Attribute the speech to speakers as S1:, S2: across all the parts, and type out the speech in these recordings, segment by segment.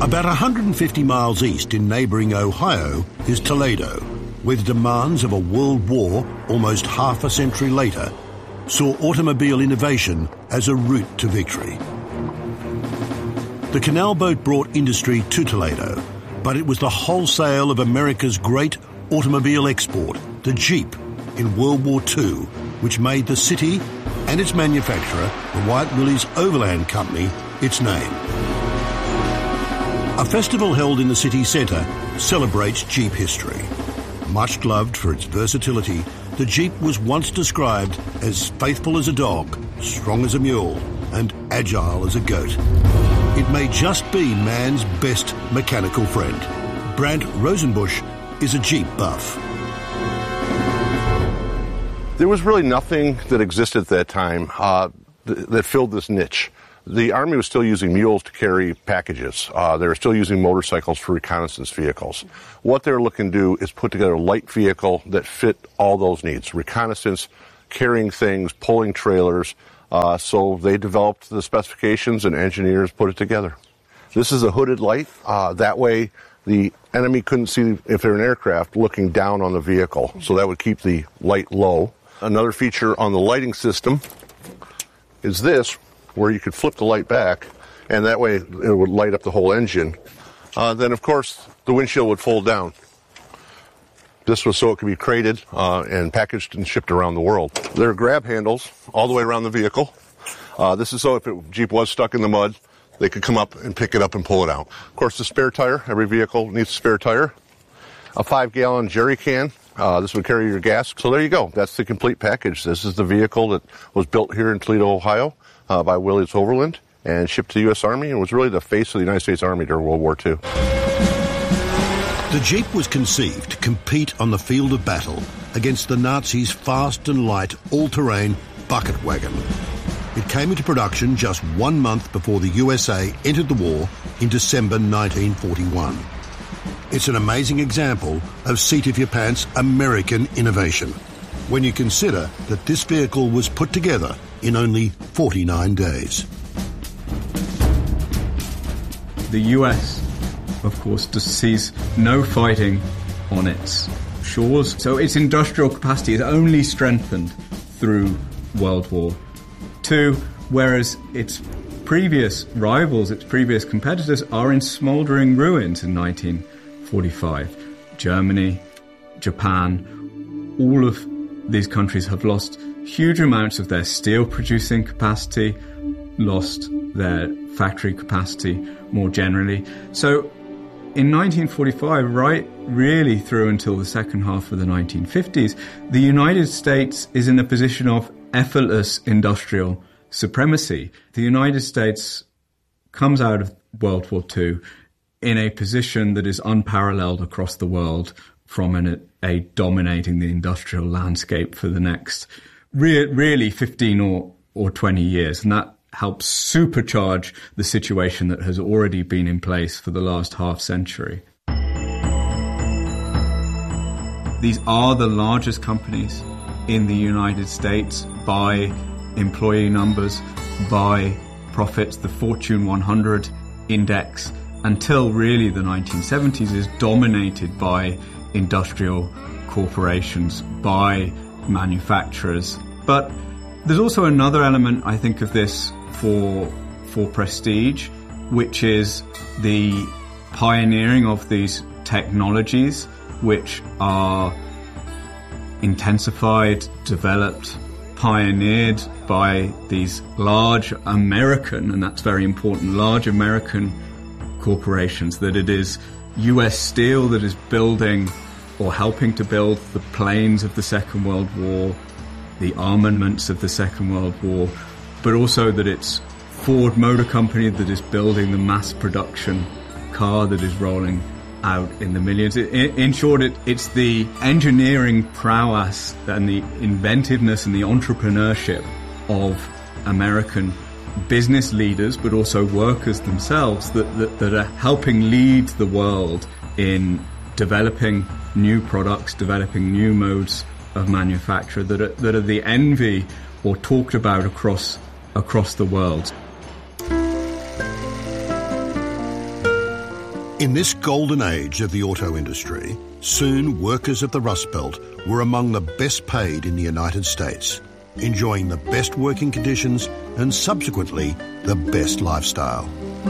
S1: About 150 miles east in neighbouring Ohio is Toledo, where the demands of a world war almost half a century later saw automobile innovation as a route to victory. The canal boat brought industry to Toledo, but it was the wholesale of America's great automobile export, the Jeep, in World War II, which made the city and its manufacturer, the White Willys Overland Company, its name. A festival held in the city centre celebrates Jeep history. Much loved for its versatility, the Jeep was once described as faithful as a dog, strong as a mule, and agile as a goat. It may just be man's best mechanical friend. Brant Rosenbusch is a Jeep buff.
S2: There was really nothing that existed at that time that filled this niche. The Army was still using mules to carry packages. They were still using motorcycles for reconnaissance vehicles. What they're looking to do is put together a light vehicle that fit all those needs. Reconnaissance, carrying things, pulling trailers. So they developed the specifications and engineers put it together. This is a hooded light. That way the enemy couldn't see, if they're an aircraft, looking down on the vehicle. So that would keep the light low. Another feature on the lighting system is this, where you could flip the light back, and that way it would light up the whole engine. Then, of course, the windshield would fold down. This was so it could be crated and packaged and shipped around the world. There are grab handles all the way around the vehicle. This is so if Jeep was stuck in the mud, they could come up and pick it up and pull it out. Of course, the spare tire. Every vehicle needs a spare tire. A 5-gallon jerry can. This would carry your gas. So there you go. That's the complete package. This is the vehicle that was built here in Toledo, Ohio by Willys Overland and shipped to the U.S. Army and was really the face of the United States Army during World War II.
S1: The Jeep was conceived to compete on the field of battle against the Nazis' fast and light all-terrain bucket wagon. It came into production just 1 month before the USA entered the war in December 1941. It's an amazing example of seat-of-your-pants American innovation when you consider that this vehicle was put together in only 49 days.
S3: The US, of course, just sees no fighting on its shores, so its industrial capacity is only strengthened through World War II, whereas its previous rivals, its previous competitors, are in smouldering ruins in 1945. Germany, Japan, all of these countries have lost huge amounts of their steel producing capacity, lost their factory capacity more generally. So in 1945, right really through until the second half of the 1950s, the United States is in a position of effortless industrial supremacy. The United States comes out of World War II in a position that is unparalleled across the world, from a dominating the industrial landscape for the next really 15 or 20 years. And that helps supercharge the situation that has already been in place for the last half century. These are the largest companies in the United States by employee numbers, by profits. The Fortune 100 index, until really the 1970s, is dominated by industrial corporations, by manufacturers. But there's also another element, I think, of this for prestige, which is the pioneering of these technologies, which are intensified, developed, pioneered by these large American, and that's very important, large American corporations, that it is US Steel that is building or helping to build the planes of the Second World War, the armaments of the Second World War, but also that it's Ford Motor Company that is building the mass production car that is rolling out in the millions. In short, it's the engineering prowess and the inventiveness and the entrepreneurship of American business leaders, but also workers themselves, that are helping lead the world in developing new products, developing new modes of manufacture that are the envy or talked about across the world.
S1: In this golden age of the auto industry, soon workers of the Rust Belt were among the best paid in the United States, enjoying the best working conditions and subsequently the best lifestyle.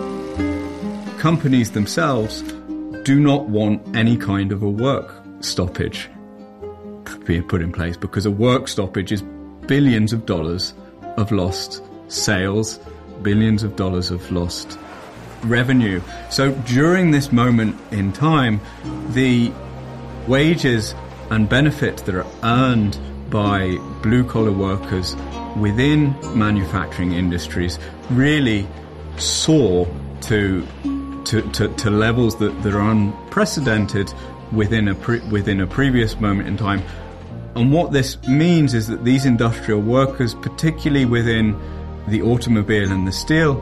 S3: Companies themselves do not want any kind of a work stoppage being put in place, because a work stoppage is billions of dollars of lost sales, billions of dollars of lost revenue. So during this moment in time, the wages and benefits that are earned by blue-collar workers within manufacturing industries really soar to levels that are unprecedented within a previous moment in time. And what this means is that these industrial workers, particularly within the automobile and the steel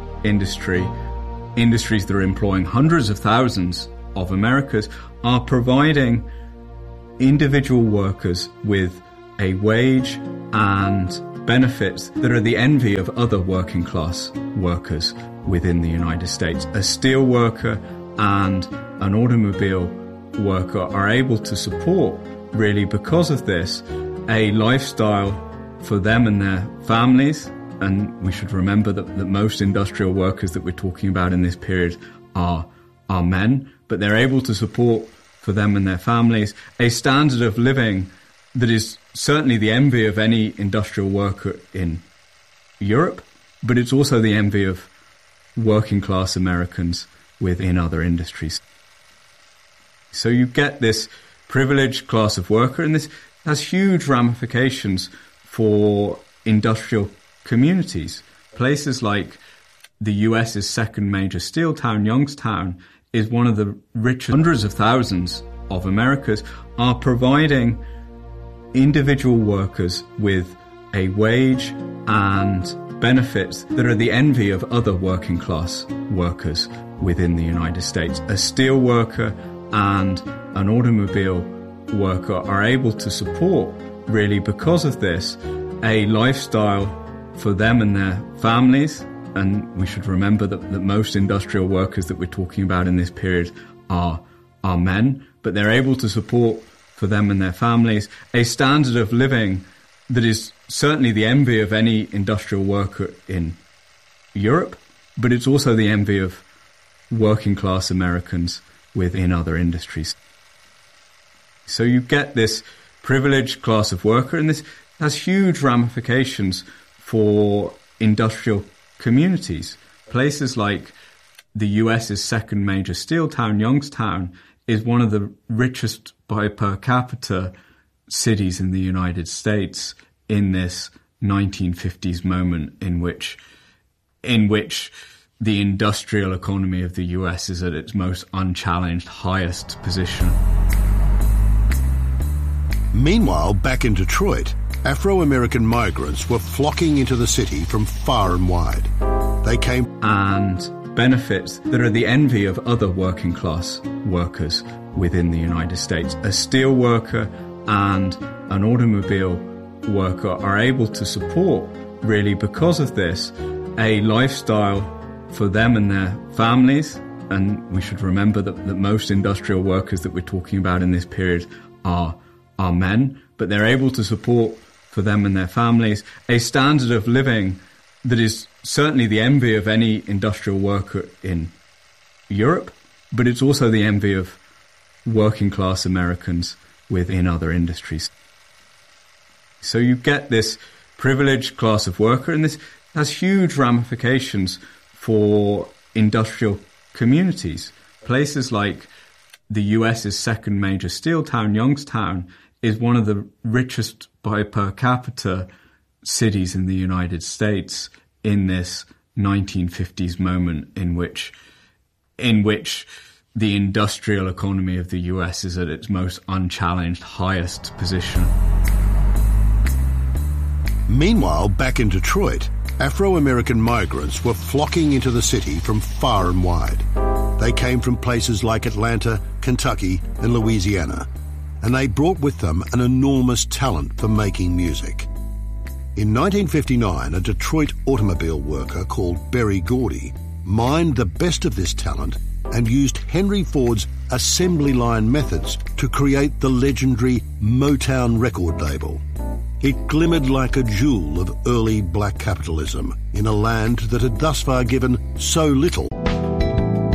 S3: industries that are employing hundreds of thousands of Americans, are providing individual workers with a wage and benefits that are the envy of other working class workers within the United States. A steel worker and an automobile worker are able to support, really because of this, a lifestyle for them and their families. And we should remember that most industrial workers that we're talking about in this period are men, but they're able to support for them and their families a standard of living that is certainly the envy of any industrial worker in Europe, but it's also the envy of working class Americans within other industries. So you get this privileged class of worker, and this has huge ramifications for industrial communities. Places like the US's second major steel town, Youngstown, is one of the richest. Hundreds of thousands of Americans are providing individual workers with a wage and benefits that are the envy of other working class workers within the United States. A steel worker and an automobile worker are able to support, really because of this, a lifestyle for them and their families. And we should remember that most industrial workers that we're talking about in this period are men, but they're able to support for them and their families a standard of living that is certainly the envy of any industrial worker in Europe, but it's also the envy of working class Americans within other industries. So you get this privileged class of worker, and this has huge ramifications for industrial communities. Places like the US's second major steel town, Youngstown, is one of the richest by per capita cities in the United States in this 1950s moment in which the industrial economy of the US is at its most unchallenged, highest position.
S1: Meanwhile, back in Detroit, Afro-American migrants were flocking into the city from far and wide. They came
S3: and benefits that are the envy of other working class workers within the United States. A steel worker and an automobile worker are able to support, really because of this, a lifestyle for them and their families. And we should remember that most industrial workers that we're talking about in this period are men, but they're able to support for them and their families a standard of living that is certainly the envy of any industrial worker in Europe, but it's also the envy of working class Americans within other industries. So you get this privileged class of worker, and this has huge ramifications for industrial communities. Places like the US's second major steel town, Youngstown, is one of the richest by per capita cities in the United States in this 1950s moment in which the industrial economy of the US is at its most unchallenged, highest position.
S1: Meanwhile, back in Detroit, Afro-American migrants were flocking into the city from far and wide. They came from places like Atlanta, Kentucky, and Louisiana, and they brought with them an enormous talent for making music. In 1959, a Detroit automobile worker called Berry Gordy mined the best of this talent and used Henry Ford's assembly line methods to create the legendary Motown record label. It glimmered like a jewel of early black capitalism in a land that had thus far given so little